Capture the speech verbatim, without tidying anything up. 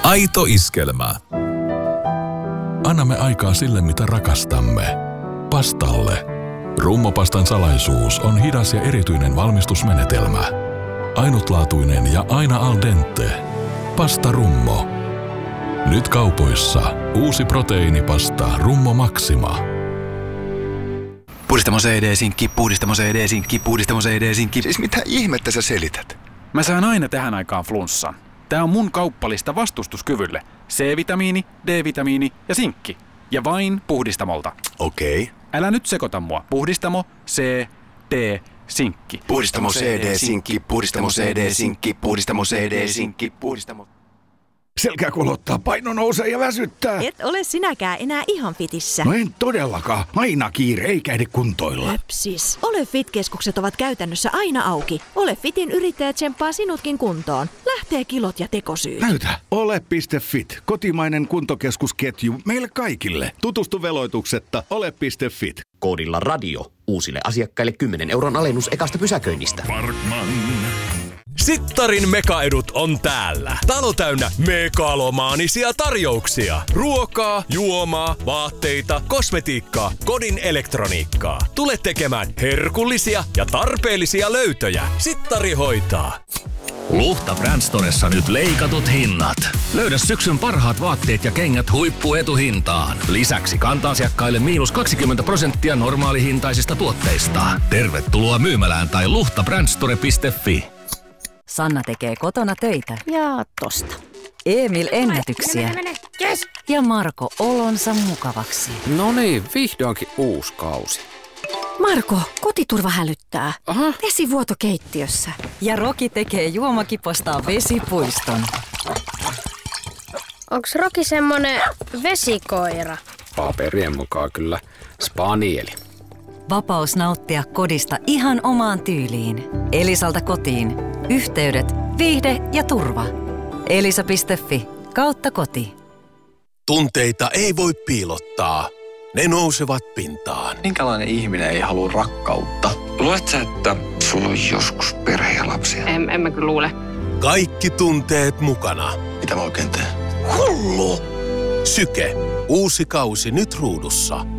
Aito iskelmä. Annamme aikaa sille, mitä rakastamme. Pastalle. Rummopastan salaisuus on hidas ja erityinen valmistusmenetelmä. Ainutlaatuinen ja aina al dente. Pasta Rummo. Nyt kaupoissa uusi proteiinipasta Rummo Maxima. Puhdistamo C D-sinkki, puhdistamo C D-sinkki, puhdistamo C D-sinkki. Siis mitä ihmettä sä selität? Mä saan aina tähän aikaan flunssan. Tää on mun kauppalista vastustuskyvylle. C-vitamiini, D-vitamiini ja sinkki. Ja vain Puhdistamolta. Okei. Okay. Älä nyt sekoita mua. Puhdistamo, C, D, sinkki. Puhdistamo C D-sinkki, puhdistamo C D-sinkki, puhdistamo C D-sinkki, puhdistamo... Selkä kolottaa, paino nousee ja väsyttää. Et ole sinäkään enää ihan fitissä. No en todellakaan. Aina kiire, eikä ehdi kuntoilla. Höpsis. Ole Fit-keskukset ovat käytännössä aina auki. Ole Fitin yrittäjä tsemppaa sinutkin kuntoon. Lähtee kilot ja tekosyyt. Näytä. Ole piste fit. Kotimainen kuntokeskusketju meille kaikille. Tutustu veloituksetta. Ole piste fit. Koodilla radio. Uusille asiakkaille kymmenen euron alennus ekasta pysäköinnistä. Parkman. Sittarin mekaedut on täällä. Talo täynnä megalomaanisia tarjouksia. Ruokaa, juomaa, vaatteita, kosmetiikkaa, kodin elektroniikkaa. Tule tekemään herkullisia ja tarpeellisia löytöjä. Sittari hoitaa. Luhta Brandstoressa nyt leikatut hinnat. Löydä syksyn parhaat vaatteet ja kengät huippuetuhintaan. Lisäksi kanta-asiakkaille miinus kaksikymmentä prosenttia normaalihintaisista tuotteista. Tervetuloa myymälään tai luhta brandstore piste fi. Sanna tekee kotona töitä. Ja tosta. Emil ennätyksiä. Mene, mene, yes. Ja Marko olonsa mukavaksi. No niin, vihdoinkin uusi kausi. Marko, kotiturva hälyttää. Aha. Vesivuoto keittiössä. Ja Roki tekee juomakipostaan vesipuiston. Onks Roki semmonen vesikoira? Paperien mukaan kyllä spanieli. Vapaus nauttia kodista ihan omaan tyyliin. Elisalta kotiin. Yhteydet, viihde ja turva. Elisa piste fi kautta koti. Tunteita ei voi piilottaa. Ne nousevat pintaan. Minkälainen ihminen ei halua rakkautta? Luuletko sä, että sulla on joskus perhe ja lapsia? En, en mä kyllä luule. Kaikki tunteet mukana. Mitä mä oikein teen? Hullu! Syke. Uusi kausi nyt ruudussa.